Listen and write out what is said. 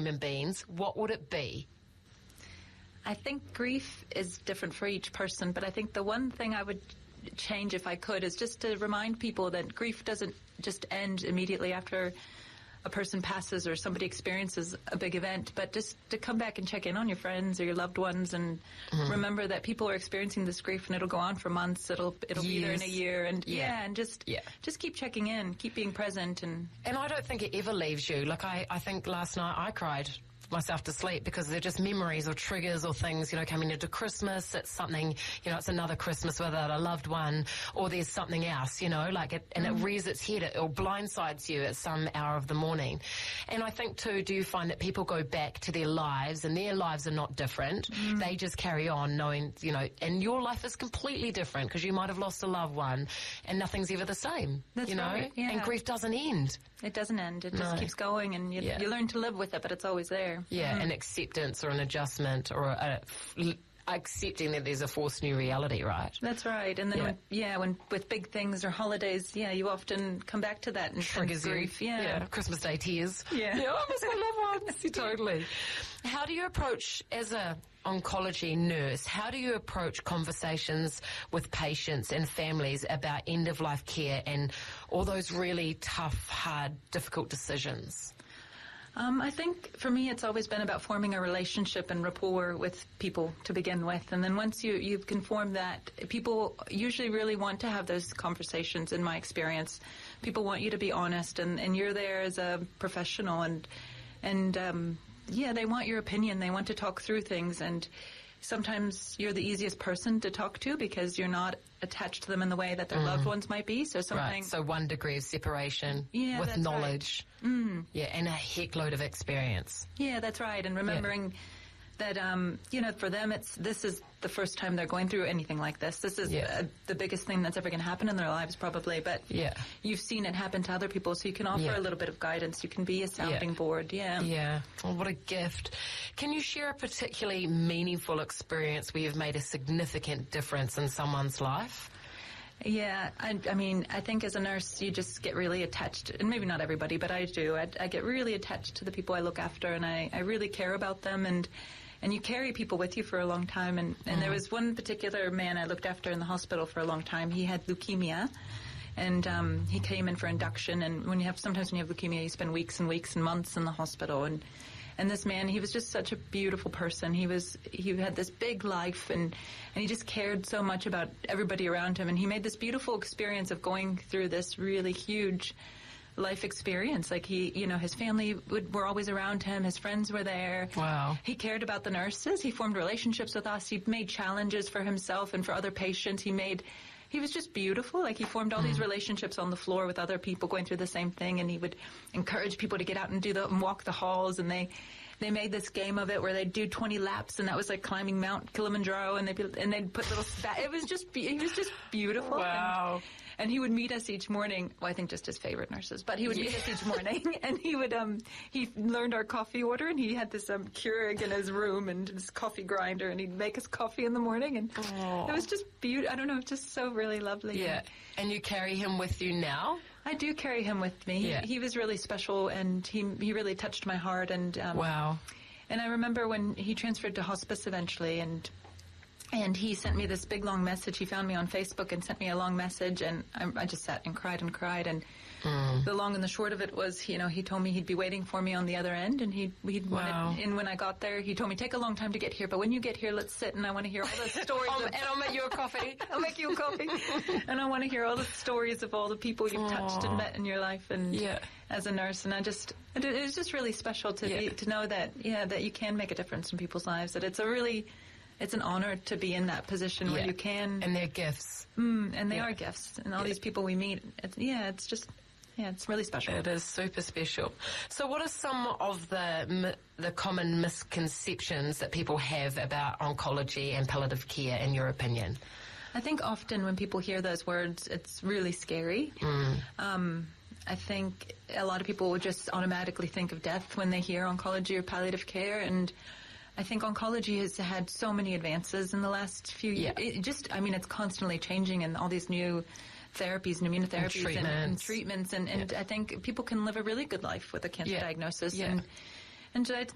human beings, what would it be? I think grief is different for each person, but I think the one thing I would change if I could is just to remind people that grief doesn't just end immediately after a person passes or somebody experiences a big event, but just to come back and check in on your friends or your loved ones and remember that people are experiencing this grief and it'll go on for months, it'll be there in a year, and just keep checking in, keep being present. And I don't think it ever leaves you. Like I think last night I cried myself to sleep because they're just memories or triggers or things, coming into Christmas. It's something, it's another Christmas without a loved one, or there's something else, it rears its head or blindsides you at some hour of the morning. And I think too, do you find that people go back to their lives and their lives are not different? They just carry on knowing, and your life is completely different because you might have lost a loved one and nothing's ever the same. That's right, yeah. And grief doesn't end. It doesn't end. It just keeps going, and you learn to live with it, but it's always there. Yeah, an acceptance or an adjustment or accepting that there's a forced new reality, right? That's right. And then, when with big things or holidays, you often come back to that and triggers grief. Yeah, Christmas Day tears. Yeah, I miss my loved ones. Totally. How do you approach, as a oncology nurse, how do you approach conversations with patients and families about end-of-life care and all those really tough, hard, difficult decisions? I think for me it's always been about forming a relationship and rapport with people to begin with. And then once you can form that, people usually really want to have those conversations, in my experience. People want you to be honest, and you're there as a professional, and they want your opinion. They want to talk through things, and sometimes you're the easiest person to talk to because you're not attached to them in the way that their loved ones might be. So right. So 1 degree of separation with knowledge. Right. And a heckload of experience. Yeah, that's right. And remembering that, for them, this is the first time they're going through anything like this. This is the biggest thing that's ever going to happen in their lives, probably. But you've seen it happen to other people, so you can offer a little bit of guidance. You can be a sounding board. Yeah. Oh, what a gift. Can you share a particularly meaningful experience where you've made a significant difference in someone's life? Yeah, I think as a nurse, you just get really attached, and maybe not everybody, but I do. I get really attached to the people I look after, and I really care about them, and you carry people with you for a long time. And there was one particular man I looked after in the hospital for a long time. He had leukemia, and he came in for induction. And sometimes when you have leukemia, you spend weeks and weeks and months in the hospital. And this man, he was just such a beautiful person. He had this big life, and he just cared so much about everybody around him. And he made this beautiful experience of going through this really huge life experience. Like his family were always around him. His friends were there. Wow. He cared about the nurses. He formed relationships with us. He made challenges for himself and for other patients. He was just beautiful. Like, he formed all these relationships on the floor with other people going through the same thing, and he would encourage people to get out and walk the halls, and they made this game of it where they'd do 20 laps, and that was like climbing Mount Kilimanjaro, and they'd put little he was just beautiful. Wow. And he would meet us each morning. Well, I think just his favorite nurses, but he would meet us each morning, and he would he learned our coffee order, and he had this Keurig in his room and this coffee grinder, and he'd make us coffee in the morning, and it was just beautiful. I don't know, just so really lovely. Yeah. And you carry him with you now? I do carry him with me. Yeah. He was really special, and he really touched my heart. And wow. And I remember when he transferred to hospice eventually, and he sent me this big, long message. He found me on Facebook and sent me a long message, and I just sat and cried. And the long and the short of it was, he told me he'd be waiting for me on the other end, and he'd wanted, and when I got there, he told me, take a long time to get here, but when you get here, let's sit, and I want to hear all the stories. And I'll make you a coffee. I'll make you a coffee. And I want to hear all the stories of all the people you've touched and met in your life, and as a nurse. And it was just really special to know that you can make a difference in people's lives, that it's an honor to be in that position where you can. And they're gifts. And they are gifts. And all these people we meet, it's really special. It is super special. So what are some of the common misconceptions that people have about oncology and palliative care, in your opinion? I think often when people hear those words, it's really scary. I think a lot of people will just automatically think of death when they hear oncology or palliative care, and I think oncology has had so many advances in the last few years. It's constantly changing, and all these new therapies and immunotherapies and treatments. And I think people can live a really good life with a cancer diagnosis. And